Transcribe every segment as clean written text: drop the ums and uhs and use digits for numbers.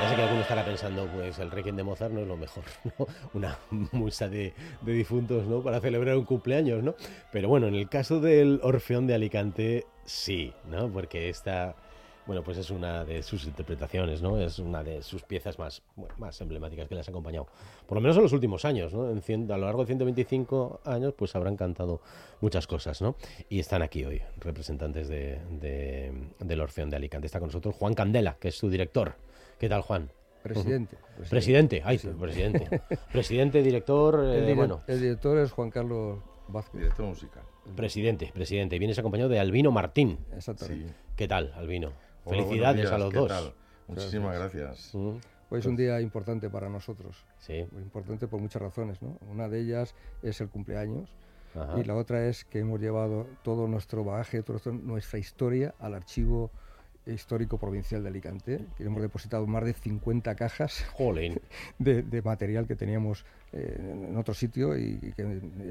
Ya sé que alguno estará pensando, pues el Requiem de Mozart no es lo mejor, ¿no? Una musa de difuntos, ¿no? Para celebrar un cumpleaños, ¿no? Pero bueno, en el caso del Orfeón de Alicante, sí, ¿no? Porque esta, bueno, pues es una de sus interpretaciones, ¿no? Es una de sus piezas más, bueno, más emblemáticas que les ha acompañado. Por lo menos en los últimos años, ¿no? A lo largo de 125 años, pues habrán cantado muchas cosas, ¿no? Y están aquí hoy, representantes del Orfeón de Alicante. Está con nosotros Juan Candela, que es su director. ¿Qué tal, Juan? Presidente. Presidente, ay, Presidente. presidente. Presidente, director, bueno. El director es Juan Carlos Vázquez. Director musical. Presidente. Y vienes acompañado de Albino Martín. Exactamente. Sí. ¿Qué tal, Albino? Hola, Felicidades buenos días, a los ¿qué dos. tal? Muchísimas gracias. Hoy es un día importante para nosotros. Sí. Muy importante por muchas razones, ¿no? Una de ellas es el cumpleaños. Ajá. Y la otra es que hemos llevado todo nuestro bagaje, nuestra historia al Archivo Histórico Provincial de Alicante, que hemos depositado más de 50 cajas Jolín. de material que teníamos en otro sitio y que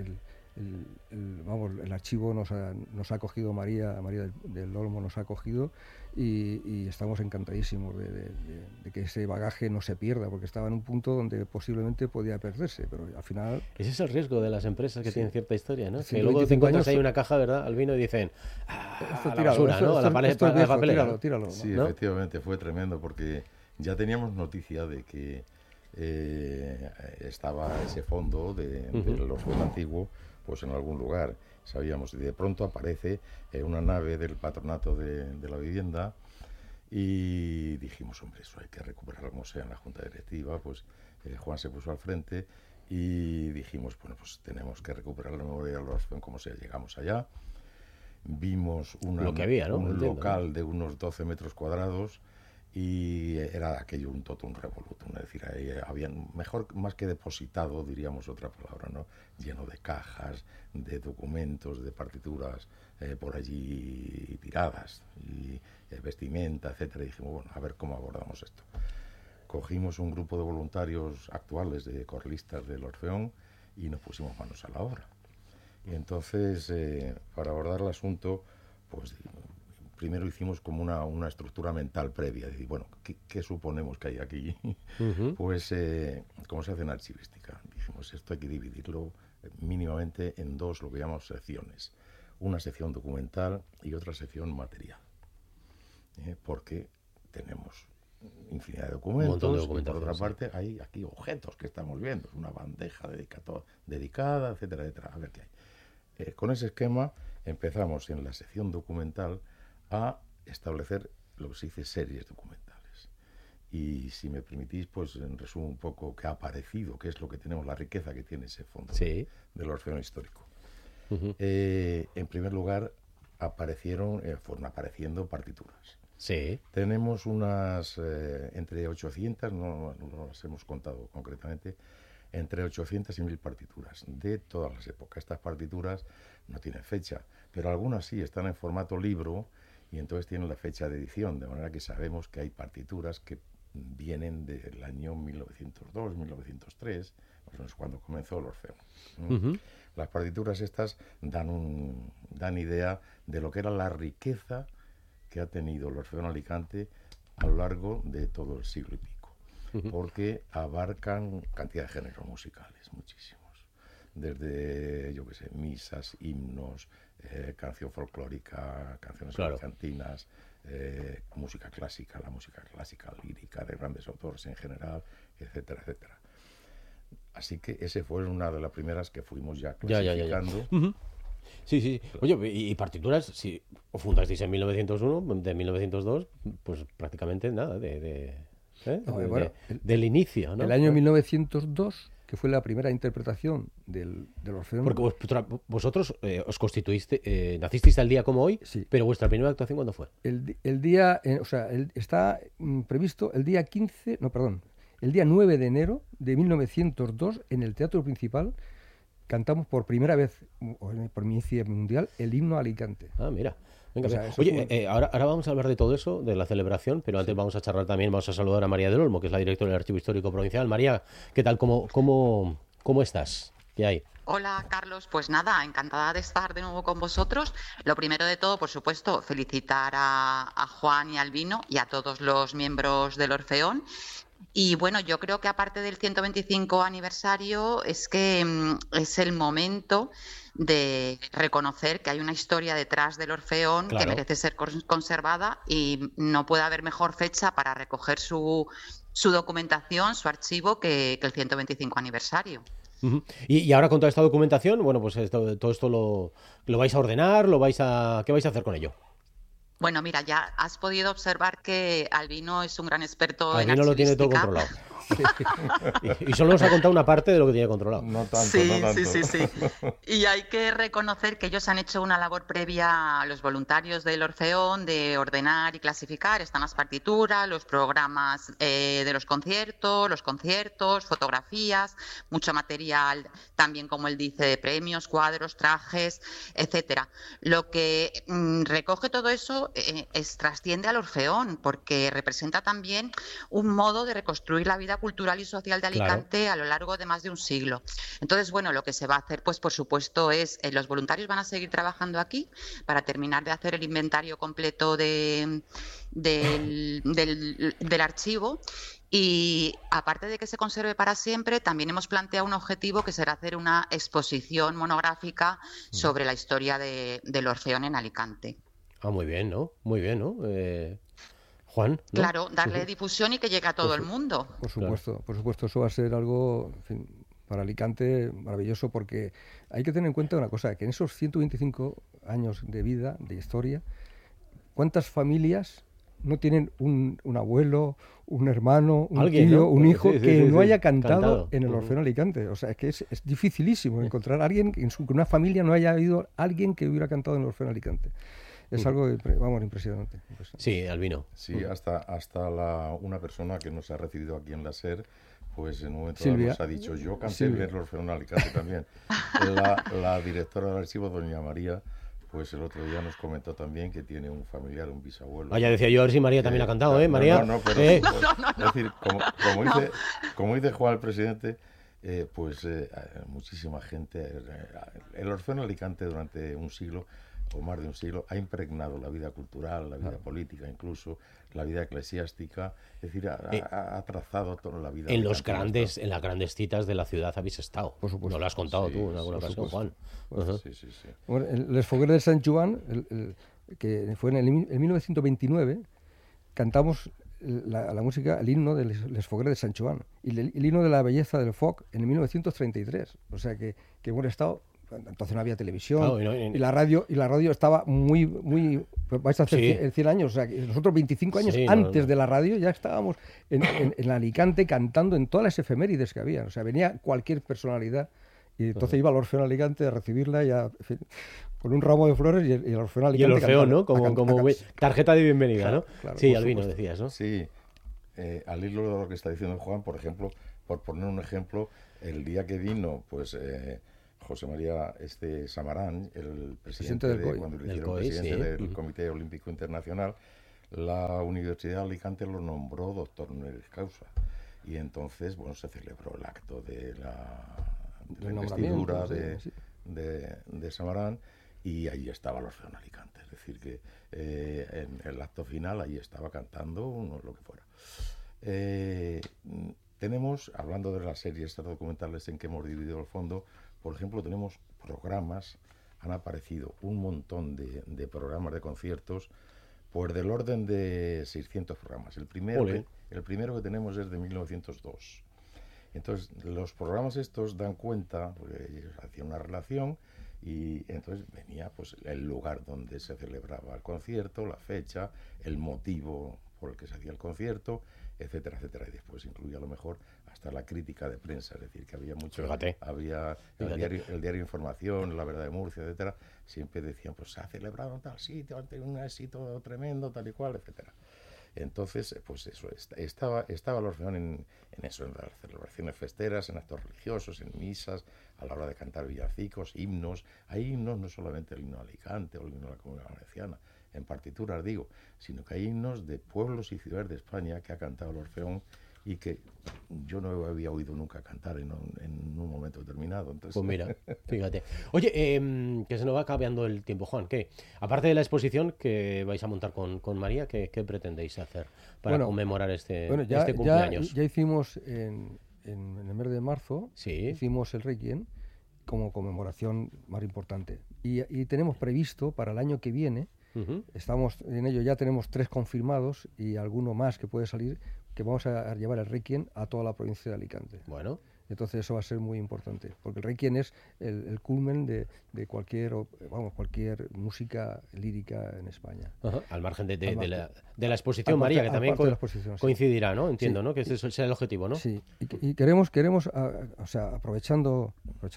el archivo nos ha acogido, María del Olmo nos ha acogido y estamos encantadísimos de que ese bagaje no se pierda, porque estaba en un punto donde posiblemente podía perderse, pero al final... Ese es el riesgo de las empresas que tienen cierta historia, ¿no? Que 125 luego te encuentras años, ahí una caja, ¿verdad, Albino? Y dicen, esto a la tíralo, basura, ¿no? A la esto es viejo, papelera, ¿no? tíralo, ¿no? Sí, ¿no? efectivamente, fue tremendo porque ya teníamos noticia de que estaba ese fondo del Orfeón antiguo pues en algún lugar, sabíamos, y de pronto aparece una nave del patronato de la vivienda y dijimos, hombre, eso hay que recuperarlo como sea en la junta directiva, pues Juan se puso al frente y dijimos, bueno, pues tenemos que recuperar la memoria del Orfeón como sea. Llegamos allá, vimos Lo que había, ¿no? un Entiendo, local de unos 12 metros cuadrados y era aquello un totum revolutum, es decir, ahí habían, mejor, más que depositado, diríamos otra palabra, ¿no? Lleno de cajas, de documentos, de partituras por allí tiradas, y vestimenta, etcétera. Y dijimos, bueno, a ver cómo abordamos esto. Cogimos un grupo de voluntarios actuales, de corlistas del Orfeón, y nos pusimos manos a la obra. Y entonces, para abordar el asunto, pues primero hicimos como una estructura mental previa, decir, bueno, ¿qué suponemos que hay aquí? Pues, ¿cómo se hace en archivística? Dijimos, esto hay que dividirlo mínimamente en dos, lo que llamamos secciones. Una sección documental y otra sección material. Porque tenemos infinidad de documentos, un montón de y documentación, por otra sí. parte hay aquí objetos que estamos viendo, una bandeja dedicada, etcétera, etcétera. A ver qué hay. Con ese esquema empezamos en la sección documental a establecer lo que se dice series documentales. Y si me permitís, pues en resumen un poco qué ha aparecido, qué es lo que tenemos, la riqueza que tiene ese fondo del Orfeón histórico. En primer lugar, fueron apareciendo partituras. Sí. Tenemos unas entre 800, no las hemos contado concretamente, entre 800 y 1000 partituras de todas las épocas. Estas partituras no tienen fecha, pero algunas sí están en formato libro y entonces tienen la fecha de edición, de manera que sabemos que hay partituras que vienen del año 1902, 1903, más o menos cuando comenzó el Orfeón. Las partituras estas dan idea de lo que era la riqueza que ha tenido el Orfeón Alicante a lo largo de todo el siglo y pico, porque abarcan cantidad de géneros musicales, muchísimos. Desde, yo qué sé, misas, himnos, canción folclórica, canciones alicantinas, música clásica, la música clásica lírica de grandes autores en general, etcétera, etcétera. Así que ese fue una de las primeras que fuimos ya clasificando. Sí. Oye, y partituras, si os fundasteis en 1901, de 1902, pues prácticamente nada del inicio, ¿no? El año 1902, que fue la primera interpretación del Orfeón. Porque vosotros os constituiste, nacisteis al día como hoy, sí. Pero vuestra primera actuación, ¿cuándo fue? El día, está previsto el día el día 9 de enero de 1902 en el Teatro Principal. Cantamos por primera vez, por primicia mundial, el himno a Alicante. Ah, mira. Venga. Oye, ahora vamos a hablar de todo eso, de la celebración, pero antes vamos a charlar también, vamos a saludar a María del Olmo, que es la directora del Archivo Histórico Provincial. María, ¿qué tal? ¿Cómo estás? ¿Qué hay? Hola Carlos, pues nada, encantada de estar de nuevo con vosotros. Lo primero de todo, por supuesto, felicitar a Juan y a Albino y a todos los miembros del Orfeón. Y bueno, yo creo que aparte del 125 aniversario es que es el momento de reconocer que hay una historia detrás del Orfeón que Claro. merece ser conservada y no puede haber mejor fecha para recoger su documentación, su archivo, que el 125 aniversario. Ujú. Y ahora con toda esta documentación, bueno, pues todo esto lo vais a ordenar, ¿qué vais a hacer con ello? Bueno, mira, ya has podido observar que Albino es un gran experto en Albino lo tiene todo archivística. controlado. Y solo nos ha contado una parte de lo que tiene controlado. No tanto, Sí, no tanto. sí, sí, sí. Y hay que reconocer que ellos han hecho una labor previa a los voluntarios del Orfeón de ordenar y clasificar. Están las partituras, los programas de los conciertos, fotografías, mucho material también, como él dice, de premios, cuadros, trajes, etcétera. Lo que recoge todo eso trasciende al Orfeón, porque representa también un modo de reconstruir la vida cultural y social de Claro. Alicante a lo largo de más de un siglo. Entonces, bueno, lo que se va a hacer, pues por supuesto, es los voluntarios van a seguir trabajando aquí para terminar de hacer el inventario completo del archivo. Y aparte de que se conserve para siempre, también hemos planteado un objetivo que será hacer una exposición monográfica sobre la historia del Orfeón en Alicante. Ah, muy bien, ¿no? Muy bien, ¿no? Juan, ¿no? Claro, darle difusión y que llegue a todo el mundo. Por supuesto, eso va a ser algo, en fin, para Alicante maravilloso, porque hay que tener en cuenta una cosa, que en esos 125 años de vida, de historia, ¿cuántas familias no tienen un abuelo, un hermano, un Alguien, tío, ¿no? un hijo Sí, sí, que sí, no sí. haya cantado Cantado. en el Orfeón Alicante? O sea, es que es dificilísimo encontrar a alguien que en una familia no haya habido alguien que hubiera cantado en el Orfeón Alicante. Es algo, vamos, impresionante. Sí, Albino. Sí, hasta una persona que nos ha recibido aquí en la SER, pues en un momento Silvia. nos ha dicho, yo canté Silvia. en el Orfeón Alicante también. La directora del archivo, doña María, pues el otro día nos comentó también que tiene un familiar, un bisabuelo. Ya decía yo a ver si María también ha cantado, ¿eh? No, María. pero, es decir, como dice Juan el presidente, muchísima gente, el Orfeón Alicante durante un siglo o más de un siglo ha impregnado la vida cultural, la vida política, incluso la vida eclesiástica, es decir, ha trazado toda la vida. En las grandes citas de la ciudad habéis estado. Por supuesto. No lo has contado Sí, tú en alguna por ocasión, Juan. Ajá. Sí, sí, sí. Bueno, Les Fogueres de Sant Joan, que fue en 1929, cantamos la música, el himno de Les Fogueres de Sant Joan y el himno de la belleza del foc en el 1933. O sea que hemos estado. Entonces no había televisión, Claro, y la radio estaba muy vais a hacer Sí. el 100 años, o sea, que nosotros 25 años Sí, antes de la radio ya estábamos en Alicante cantando en todas las efemérides que había, o sea, venía cualquier personalidad y entonces iba al Orfeón Alicante a recibirla en fin, con un ramo de flores y el Orfeón Y el Alicante Orfeón, ¿no? cantando. tarjeta de bienvenida, ¿no? Claro, Sí, por Albino, supuesto. decías, ¿no? Sí, al hilo de lo que está diciendo Juan, por ejemplo, por poner un ejemplo, el día que vino, pues José María Samarán, el presidente del COI. cuando le Del hicieron COI, presidente sí. del Comité Olímpico Internacional, la Universidad de Alicante lo nombró doctor honoris causa. Y entonces, bueno, se celebró el acto de la investidura sí. de Samarán, y ahí estaba el Orfeón Alicante. Es decir, que en el acto final ahí estaba cantando lo que fuera. Tenemos, hablando de las series estas documentales en que hemos dividido el fondo, por ejemplo, tenemos programas, han aparecido un montón de programas de conciertos, pues del orden de 600 programas. El primero que tenemos es de 1902. Entonces, los programas estos dan cuenta, porque ellos hacían una relación, y entonces venía pues el lugar donde se celebraba el concierto, la fecha, el motivo por el que se hacía el concierto, etcétera, etcétera. Y después incluía a lo mejor hasta la crítica de prensa, es decir, que había mucho, Fíjate. había el diario Información, La Verdad de Murcia, etcétera, siempre decían, pues se ha celebrado en tal sitio, han tenido un éxito tremendo, tal y cual, etcétera. Entonces, pues eso, estaba el Orfeón en eso, en las celebraciones festeras, en actos religiosos, en misas, a la hora de cantar villancicos, himnos. Hay himnos, no solamente el himno de Alicante o el himno de la Comunidad Valenciana, en partituras digo, sino que hay himnos de pueblos y ciudades de España que ha cantado el Orfeón y que yo no había oído nunca cantar en un momento determinado. Entonces... Pues mira, fíjate. Oye, que se nos va cambiando el tiempo, Juan. ¿Qué? Aparte de la exposición que vais a montar con María, ¿qué pretendéis hacer para conmemorar este cumpleaños? Ya hicimos en el mes de marzo, Sí. hicimos el Requiem como conmemoración más importante. Y tenemos previsto para el año que viene, estamos en ello, ya tenemos 3 confirmados y alguno más que puede salir, que vamos a llevar el Requiem a toda la provincia de Alicante. Bueno. Entonces eso va a ser muy importante, porque el Requiem es el culmen de cualquier música lírica en España. Ajá. Al margen de la exposición, María, que también coincidirá, ¿no? Entiendo, sí. ¿No? Que ese será el objetivo, ¿no? Sí, y queremos o sea, aprovechando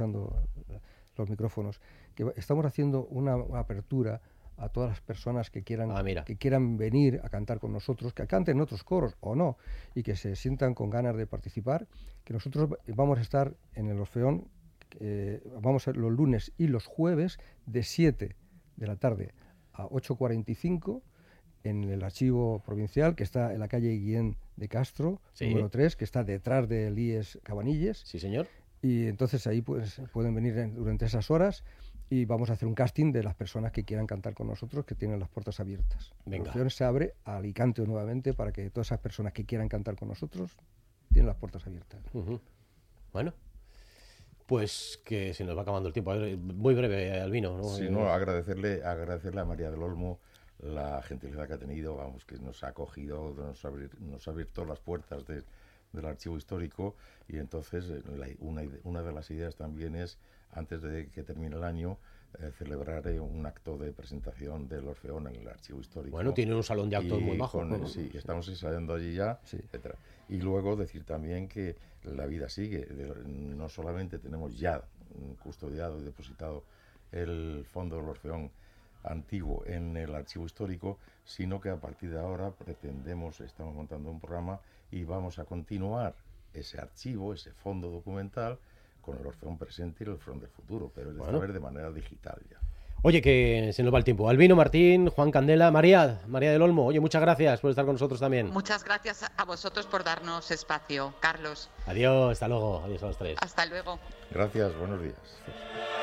los micrófonos, que estamos haciendo una apertura a todas las personas que quieran venir a cantar con nosotros, que canten otros coros o no, y que se sientan con ganas de participar, que nosotros vamos a estar en el Orfeón, vamos a los lunes y los jueves de 7 de la tarde a 8:45 en el archivo provincial, que está en la calle Guillén de Castro, sí. Número 3, que está detrás del IES Cabanilles. Sí, señor. Y entonces ahí pues pueden venir durante esas horas y vamos a hacer un casting de las personas que quieran cantar con nosotros, que tienen las puertas abiertas. Venga. La opción se abre a Alicante nuevamente para que todas esas personas que quieran cantar con nosotros tienen las puertas abiertas. Bueno, pues que se nos va acabando el tiempo. Muy breve, Albino, ¿no? Sí, no, agradecerle a María del Olmo la gentileza que ha tenido, vamos, que nos ha acogido, nos ha abierto las puertas del archivo histórico, y entonces una de las ideas también es, antes de que termine el año, celebrar un acto de presentación del Orfeón en el archivo histórico. Bueno, tiene un salón de actos muy bajo. Sí, estamos ensayando allí ya, sí. Etcétera. Y luego decir también que la vida sigue. No solamente tenemos ya custodiado y depositado el fondo del Orfeón antiguo en el archivo histórico, sino que a partir de ahora estamos montando un programa y vamos a continuar ese archivo, ese fondo documental, con el Orfeón presente y el Orfeón del futuro, pero esta vez de manera digital ya. Oye, que se nos va el tiempo. Albino, Martín, Juan Candela, María del Olmo, oye, muchas gracias por estar con nosotros también. Muchas gracias a vosotros por darnos espacio, Carlos. Adiós, hasta luego, adiós a los 3. Hasta luego. Gracias, buenos días.